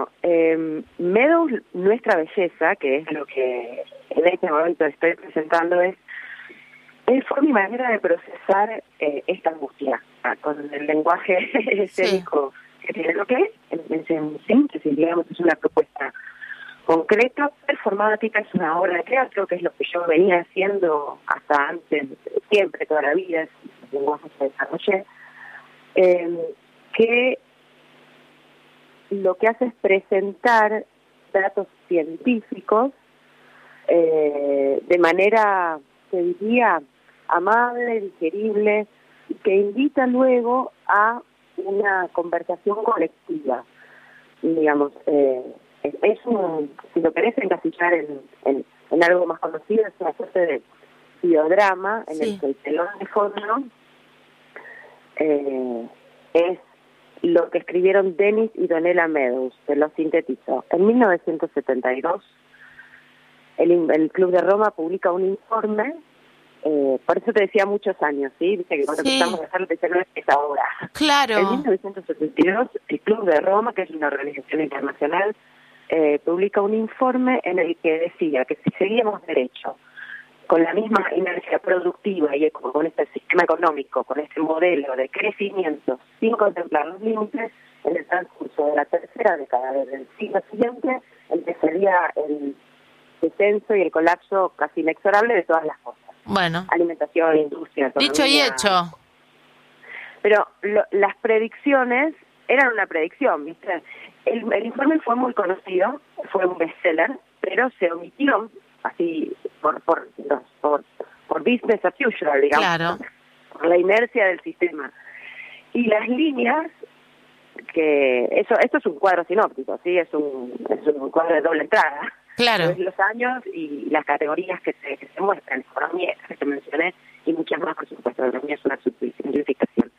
Meadows, nuestra belleza, que es lo que en este momento estoy presentando, fue mi manera de procesar esta angustia, con el lenguaje escénico que tiene lo que es, en síntesis, digamos, es una propuesta concreta, performática, es una obra de teatro, que es lo que yo venía haciendo hasta antes, siempre, toda la vida, el lenguaje que desarrollé, que lo que hace es presentar datos científicos de manera, se diría, amable, digerible, y que invita luego a una conversación colectiva. Digamos, si lo querés encasillar en algo más conocido, es una suerte de biodrama en el que el telón de fondo es lo que escribieron Dennis y Donella Meadows, te lo sintetizo. En 1972, el Club de Roma publica un informe, por eso te decía muchos años, ¿sí? Dice que cuando empezamos a hacer el es ahora. Claro. En 1972, el Club de Roma, que es una organización internacional, publica un informe en el que decía que si seguíamos derecho, con la misma inercia productiva y con este sistema económico, con este modelo de crecimiento, sin contemplar los límites, en el transcurso de la tercera década del siglo siguiente, empezaría el descenso y el colapso casi inexorable de todas las cosas. Bueno. Alimentación, industria, economía. Dicho y hecho. Pero las predicciones eran una predicción, ¿viste? El informe fue muy conocido, fue un bestseller, pero se omitió así por business as usual, digamos, claro, por la inercia del sistema. Y las líneas, que esto es un cuadro sinóptico, ¿sí? Es un cuadro de doble entrada. Claro. Los años y las categorías que se muestran, economía, que te mencioné, y muchas más, por supuesto. La economía es una simplificación.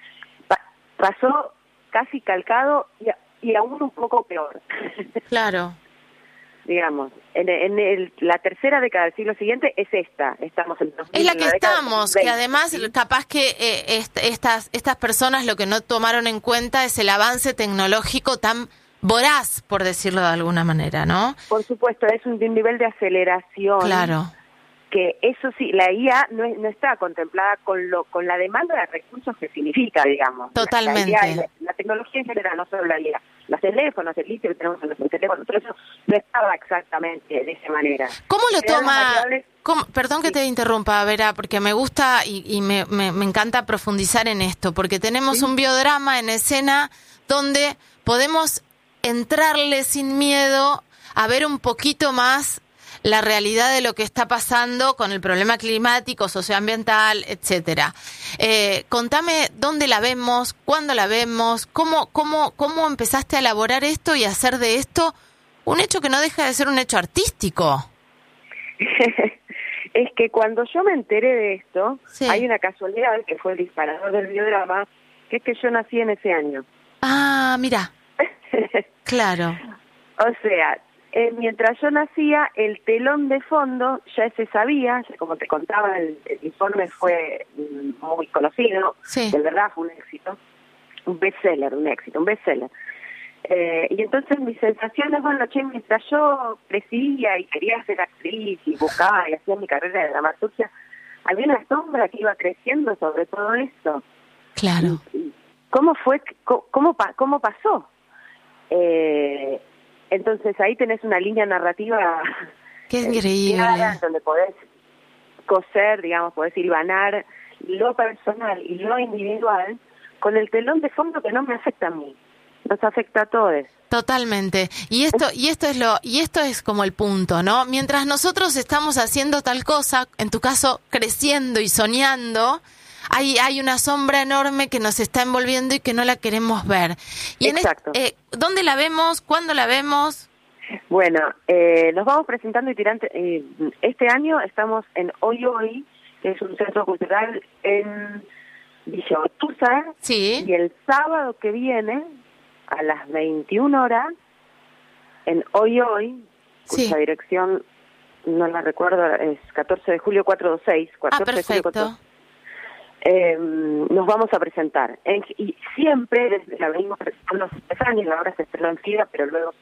Pasó casi calcado y aún un poco peor. Claro. Digamos, la tercera década del siglo siguiente es esta, estamos en 2000, es la que estamos, 20, que además ¿sí? Capaz que estas personas lo que no tomaron en cuenta es el avance tecnológico tan voraz, por decirlo de alguna manera, ¿no? Por supuesto, es un nivel de aceleración. Claro. Que eso sí, la IA no está contemplada con la demanda de recursos que significa, digamos. Totalmente. La tecnología en general, no solo la IA. Los teléfonos, el litio que tenemos en nuestros teléfonos, todo eso no estaba exactamente de esa manera. ¿Cómo lo toma? Perdón que te interrumpa, Vera, porque me gusta y me encanta profundizar en esto, porque tenemos un biodrama en escena donde podemos entrarle sin miedo a ver un poquito más la realidad de lo que está pasando con el problema climático, socioambiental, etcétera. Contame dónde la vemos, cuándo la vemos, cómo empezaste a elaborar esto y a hacer de esto un hecho que no deja de ser un hecho artístico. Es que cuando yo me enteré de esto, sí. Hay una casualidad que fue el disparador del biodrama, que es que yo nací en ese año. Ah, mira. Claro. O sea, mientras yo nacía, el telón de fondo ya se sabía, como te contaba, el informe fue muy conocido, sí. De verdad fue un éxito, un bestseller. Y entonces mis sensaciones, mientras yo crecía y quería ser actriz y buscaba y hacía mi carrera de dramaturgia, había una sombra que iba creciendo sobre todo esto. Claro. ¿Cómo pasó? Entonces ahí tenés una línea narrativa que es increíble, clara, donde podés coser, digamos, podés hilvanar lo personal y lo individual con el telón de fondo que no me afecta a mí, nos afecta a todos. Totalmente. Y esto es como el punto, ¿no? Mientras nosotros estamos haciendo tal cosa, en tu caso creciendo y soñando, hay una sombra enorme que nos está envolviendo y que no la queremos ver. Y exacto. ¿Dónde la vemos? ¿Cuándo la vemos? Bueno, nos vamos presentando este año estamos en Hoy Hoy, que es un centro cultural en Villa Ortúzar, sí. Y el sábado que viene, a las 21 horas, en Hoy Hoy, cuya sí. dirección no la recuerdo, es 14 de julio 426. 14 perfecto. De julio 426. nos vamos a presentar. Y siempre, desde la venimos presentando hace 3 años, ahora se estrenó en FIDA, pero luego